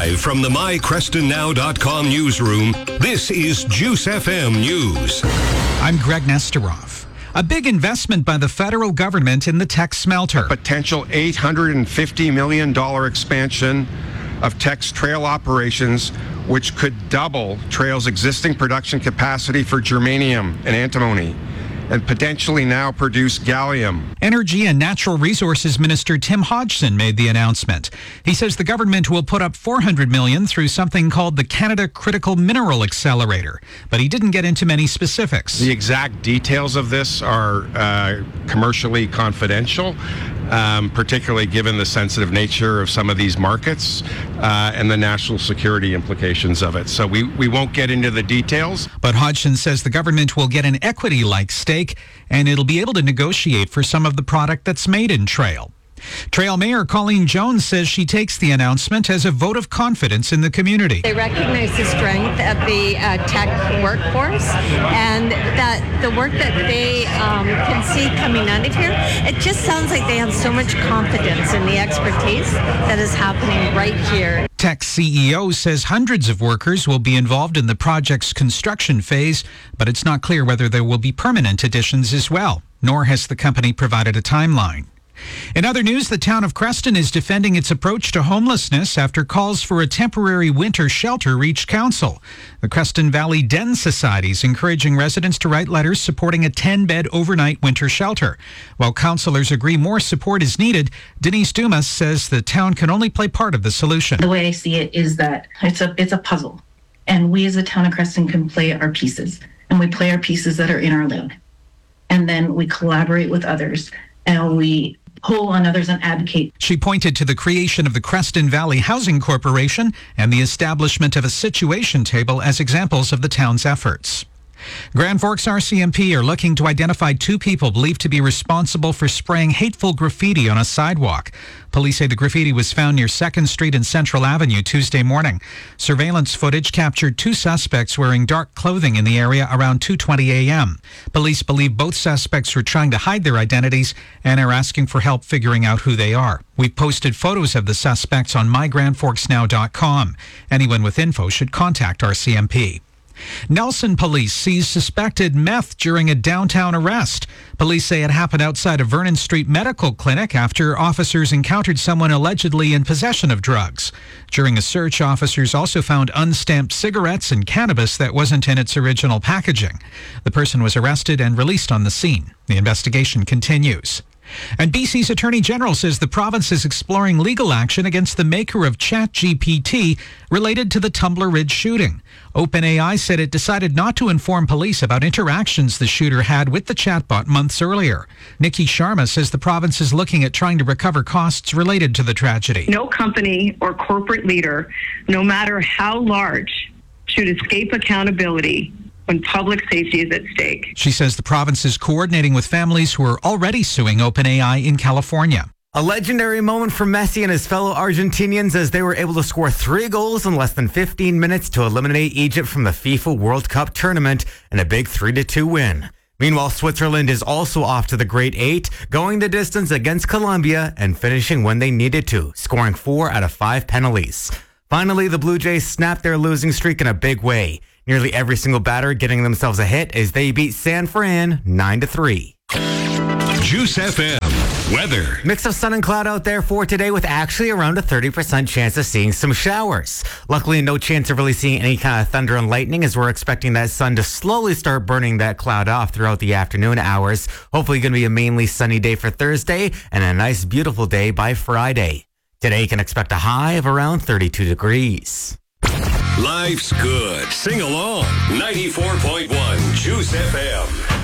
Live from the mycrestonnow.com newsroom, this is Juice FM News. I'm Greg Nesterov. A big investment by the federal government in the Teck smelter. Potential $850 million expansion of Teck's Trail operations, which could double Trail's existing production capacity for germanium and antimony, and potentially now produce gallium. Energy and Natural Resources Minister Tim Hodgson made the announcement. He says the government will put up $400 million through something called the Canada Critical Mineral Accelerator, but he didn't get into many specifics. The exact details of this are commercially confidential, particularly given the sensitive nature of some of these markets and the national security implications of it. So we won't get into the details. But Hodgson says the government will get an equity-like stake, and it'll be able to negotiate for some of the product that's made in Trail. Trail Mayor Colleen Jones says she takes the announcement as a vote of confidence in the community. They recognize the strength of the Teck workforce and that the work that they can see coming out of here, it just sounds like they have so much confidence in the expertise that is happening right here. Teck CEO says hundreds of workers will be involved in the project's construction phase, but it's not clear whether there will be permanent additions as well, nor has the company provided a timeline. In other news, the town of Creston is defending its approach to homelessness after calls for a temporary winter shelter reached council. The Creston Valley Den Society is encouraging residents to write letters supporting a 10-bed overnight winter shelter. While councillors agree more support is needed, Denise Dumas says the town can only play part of the solution. The way I see it is that it's a puzzle, and we as a town of Creston can play our pieces, and we play our pieces that are in our lane. And then we collaborate with others, and we pull on others and advocate. She pointed to the creation of the Creston Valley Housing Corporation and the establishment of a situation table as examples of the town's efforts. Grand Forks RCMP are looking to identify two people believed to be responsible for spraying hateful graffiti on a sidewalk. Police say the graffiti was found near 2nd Street and Central Avenue Tuesday morning. Surveillance footage captured two suspects wearing dark clothing in the area around 2:20 a.m. Police believe both suspects were trying to hide their identities and are asking for help figuring out who they are. We've posted photos of the suspects on mygrandforksnow.com. Anyone with info should contact RCMP. Nelson police seized suspected meth during a downtown arrest. Police say it happened outside a Vernon Street medical clinic after officers encountered someone allegedly in possession of drugs. During a search, officers also found unstamped cigarettes and cannabis that wasn't in its original packaging. The person was arrested and released on the scene. The investigation continues. And BC's Attorney General says the province is exploring legal action against the maker of ChatGPT related to the Tumbler Ridge shooting. OpenAI said it decided not to inform police about interactions the shooter had with the chatbot months earlier. Nikki Sharma says the province is looking at trying to recover costs related to the tragedy. No company or corporate leader, no matter how large, should escape accountability when public safety is at stake. She says the province is coordinating with families who are already suing OpenAI in California. A legendary moment for Messi and his fellow Argentinians as they were able to score 3 goals in less than 15 minutes to eliminate Egypt from the FIFA World Cup tournament in a big 3-2 win. Meanwhile, Switzerland is also off to the Great 8, going the distance against Colombia and finishing when they needed to, scoring 4 out of 5 penalties. Finally, the Blue Jays snapped their losing streak in a big way. Nearly every single batter getting themselves a hit as they beat San Fran 9-3. Juice FM weather. Mix of sun and cloud out there for today with actually around a 30% chance of seeing some showers. Luckily, no chance of really seeing any kind of thunder and lightning as we're expecting that sun to slowly start burning that cloud off throughout the afternoon hours. Hopefully going to be a mainly sunny day for Thursday and a nice beautiful day by Friday. Today you can expect a high of around 32 degrees. Life's good. Sing along. 94.1 Juice FM.